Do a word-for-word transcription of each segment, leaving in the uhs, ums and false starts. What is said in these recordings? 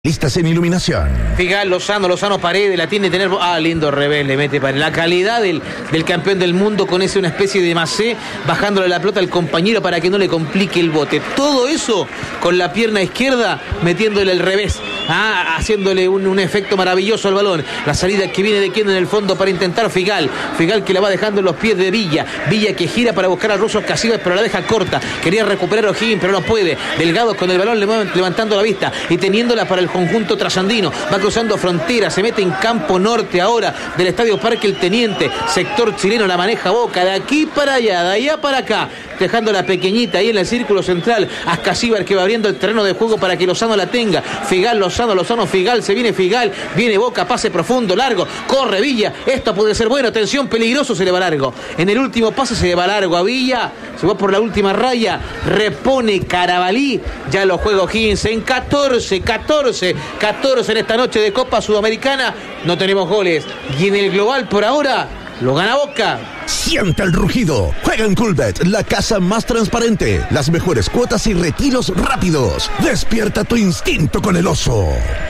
Listas en iluminación. Figal, Lozano, Lozano Paredes, la tiene que tener. Ah, lindo revés, le mete para la calidad del, del campeón del mundo con ese una especie de macé, bajándole la pelota al compañero para que no le complique el bote. Todo eso con la pierna izquierda, metiéndole el revés, ah, haciéndole un, un efecto maravilloso al balón. La salida que viene de quien en el fondo para intentar Figal. Figal que la va dejando en los pies de Villa. Villa que gira para buscar a Russo Casibas, pero la deja corta. Quería recuperar a O'Higgins, pero no puede. Delgado con el balón levantando la vista y teniéndola para el conjunto trasandino, va cruzando frontera, se mete en campo norte ahora del Estadio Parque El Teniente, sector chileno, la maneja Boca, de aquí para allá, de allá para acá, dejando la pequeñita ahí en el círculo central, Ascasíbar que va abriendo el terreno de juego para que Lozano la tenga, Figal, Lozano, Lozano, Figal, se viene Figal, viene Boca, pase profundo, largo, corre Villa, esto puede ser bueno, atención, peligroso, se le va largo, en el último pase se le va largo a Villa, se va por la última raya, repone Carabalí, ya lo juega O'Higgins en catorce, catorce, catorce en esta noche de Copa Sudamericana, no tenemos goles, y en el global por ahora, lo gana Boca. Siente el rugido. Juega en Coolbet, la casa más transparente. Las mejores cuotas y retiros rápidos. Despierta tu instinto con el oso.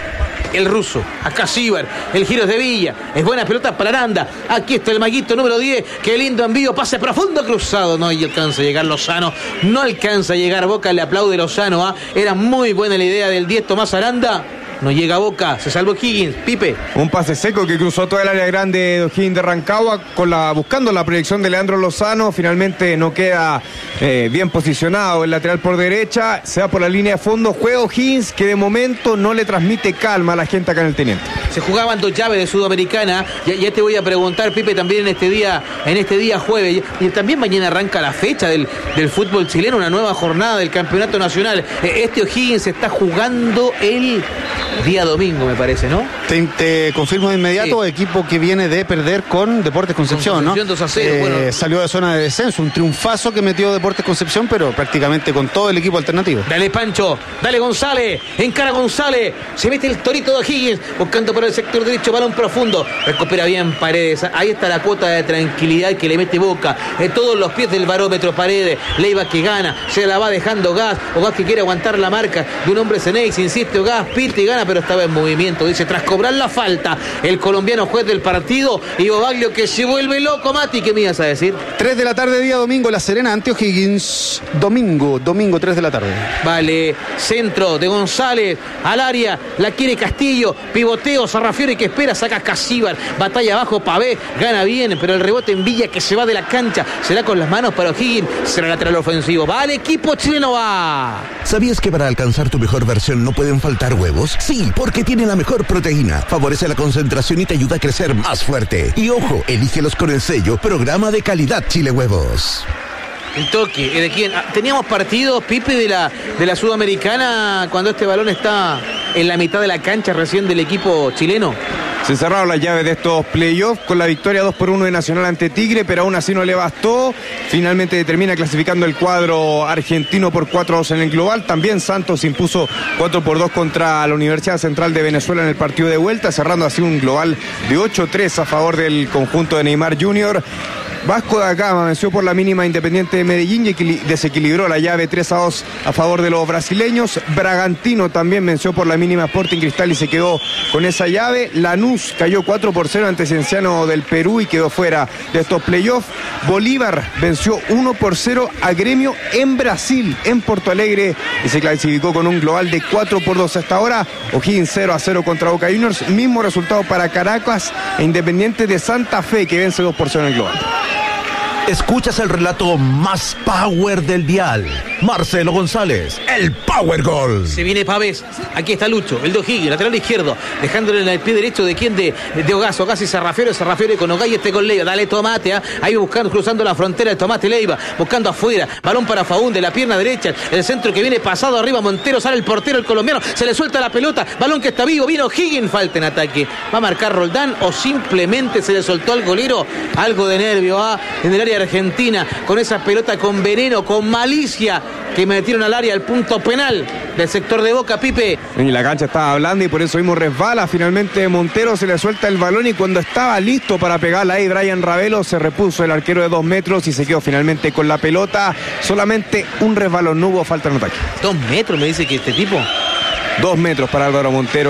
El ruso, Ascasíbar, el giro es de Villa, es buena pelota para Aranda, aquí está el maguito número diez, qué lindo envío, pase profundo cruzado, no y alcanza a llegar Lozano, no alcanza a llegar Boca, le aplaude Lozano, ¿ah? Era muy buena la idea del diez Tomás Aranda. No llega a Boca, se salvó Higgins, Pipe. Un pase seco que cruzó toda el área grande de O'Higgins de Rancagua, con la, buscando la proyección de Leandro Lozano. Finalmente no queda eh, bien posicionado el lateral por derecha. Se va por la línea de fondo. Juega O'Higgins, que de momento no le transmite calma a la gente acá en el Teniente. Se jugaban dos llaves de Sudamericana. Ya, ya te voy a preguntar, Pipe, también en este día, en este día jueves. Y también mañana arranca la fecha del, del fútbol chileno, una nueva jornada del campeonato nacional. Este O'Higgins se está jugando el día domingo, me parece, ¿no? Te, te confirmo de inmediato, sí. Equipo que viene de perder con Deportes Concepción, con Concepción, ¿no? dos a cero, eh, bueno. Salió de zona de descenso, un triunfazo que metió Deportes Concepción, pero prácticamente con todo el equipo alternativo. Dale Pancho, dale González, encara González, se mete el torito de O'Higgins, buscando por el sector derecho, balón profundo, recupera bien Paredes, ahí está la cuota de tranquilidad que le mete Boca, en todos los pies del barómetro Paredes, Leiva que gana, se la va dejando Gas, o Gas que quiere aguantar la marca de un hombre Cenex, insiste Gas, pita y gana, pero estaba en movimiento, dice, tras cobrar la falta, el colombiano juez del partido, y Bobaglio que se vuelve loco. Mati, ¿qué me ibas a decir? tres de la tarde, día domingo, La Serena ante O'Higgins, domingo, domingo, tres de la tarde. Vale, centro de González, al área, la quiere Castillo, pivoteo, Sarrafiori que espera, saca Casíbar, batalla abajo, Pavé, gana bien, pero el rebote en Villa que se va de la cancha, será con las manos para O'Higgins, será lateral ofensivo, va el equipo chileno, va. ¿Sabías que para alcanzar tu mejor versión no pueden faltar huevos? Sí, porque tiene la mejor proteína, favorece la concentración y te ayuda a crecer más fuerte. Y ojo, elígelos con el sello Programa de Calidad Chile Huevos. El toque, ¿de quién? Teníamos partidos, Pipe, de la, de la Sudamericana cuando este balón está en la mitad de la cancha recién del equipo chileno. Se cerraron las llaves de estos playoffs con la victoria dos por uno de Nacional ante Tigre, pero aún así no le bastó. Finalmente termina clasificando el cuadro argentino por cuatro a dos en el global. También Santos impuso cuatro por dos contra la Universidad Central de Venezuela en el partido de vuelta, cerrando así un global de ocho tres a favor del conjunto de Neymar junior Vasco da Gama venció por la mínima Independiente de Medellín y desequilibró la llave tres a dos a favor de los brasileños. Bragantino también venció por la mínima Sporting Cristal y se quedó con esa llave. Lanús cayó cuatro por cero ante Cienciano del Perú y quedó fuera de estos playoffs. Bolívar venció uno por cero a Gremio en Brasil, en Porto Alegre, y se clasificó con un global de cuatro por dos hasta ahora. O'Higgins cero a cero contra Boca Juniors. Mismo resultado para Caracas e Independiente de Santa Fe, que vence dos por cero en el global. Escuchas el relato más power del dial. Marcelo González, el Power Gol. Se viene Pavés, aquí está Lucho, el de O'Higgins, lateral izquierdo, dejándole en el pie derecho de quién, de, de Ogaz, Ogaz y Sarrafiori, Sarrafiori con Ogaz y este con Leiva, dale Tomate, ¿eh? Ahí buscando, cruzando la frontera, el Tomate Leiva, buscando afuera, balón para Faúnde, la pierna derecha, el centro que viene pasado arriba, Montero, sale el portero, el colombiano, se le suelta la pelota, balón que está vivo, viene O'Higgins, falta en ataque, va a marcar Roldán o simplemente se le soltó al golero, algo de nervio, ¿ah? En el área argentina, con esa pelota con veneno, con malicia, que metieron al área, el punto penal del sector de Boca, Pipe. Y la cancha estaba blanda y por eso mismo resbala. Finalmente Montero se le suelta el balón y cuando estaba listo para pegarla ahí, Brian Ravelo se repuso el arquero de dos metros y se quedó finalmente con la pelota. Solamente un resbalón, no hubo falta en ataque. Dos metros, me dice que este tipo. Dos metros para Álvaro Montero.